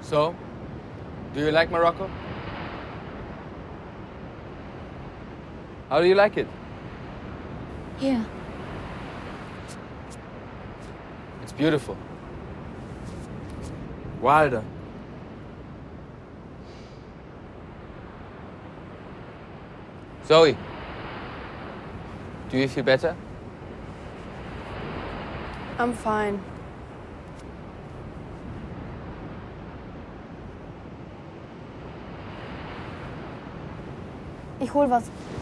So, do you like Morocco? How do you like it? Here. It's beautiful. Wilder. Zoe, do you feel better? I'm fine. Ich hol was.